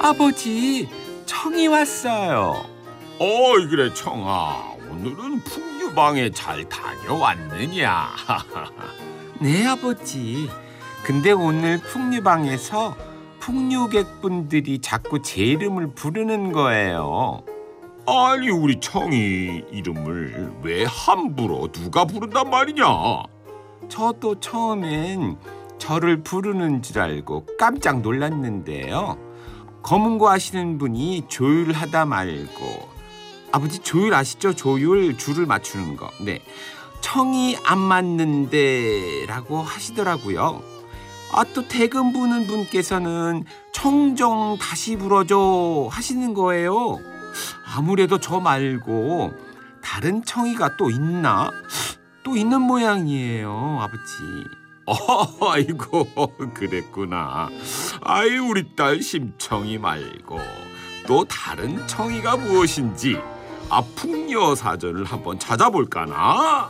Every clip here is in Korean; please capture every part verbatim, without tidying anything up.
아버지, 청이 왔어요. 어이 그래 청아, 오늘은 풍류방에 잘 다녀왔느냐? 네, 아버지. 근데 오늘 풍류방에서 풍류객분들이 자꾸 제 이름을 부르는 거예요. 아니 우리 청이 이름을 왜 함부로 누가 부른단 말이냐? 저도 처음엔 저를 부르는 줄 알고 깜짝 놀랐는데요. 검은고 하시는 분이 조율하다 말고, 아버지 조율 아시죠? 조율, 줄을 맞추는 거. 네, 청이 안 맞는데 라고 하시더라고요. 아, 또 대금 부는 분께서는 청 좀 다시 불어줘 하시는 거예요. 아무래도 저 말고 다른 청이가 또 있나? 또 있는 모양이에요, 아버지. 어, 아이고 그랬구나. 아이 우리 딸 심청이 말고 또 다른 청이가 무엇인지 아 풍요 사전을 한번 찾아볼까나?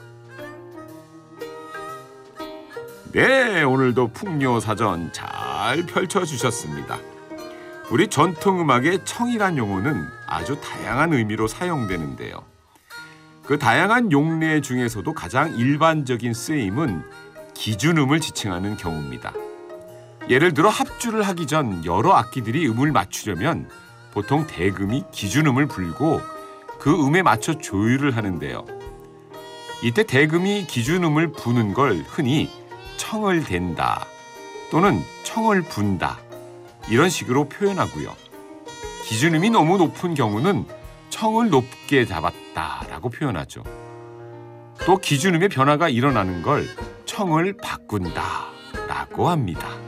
네, 오늘도 풍요 사전 잘 펼쳐주셨습니다. 우리 전통음악의 청이란 용어는 아주 다양한 의미로 사용되는데요. 그 다양한 용례 중에서도 가장 일반적인 쓰임은 기준음을 지칭하는 경우입니다. 예를 들어 합주를 하기 전 여러 악기들이 음을 맞추려면 보통 대금이 기준음을 불고 그 음에 맞춰 조율을 하는데요. 이때 대금이 기준음을 부는 걸 흔히 청을 댄다 또는 청을 분다 이런 식으로 표현하고요. 기준음이 너무 높은 경우는 청을 높게 잡았다라고 표현하죠. 또 기준음의 변화가 일어나는 걸 청을 바꾼다라고 합니다.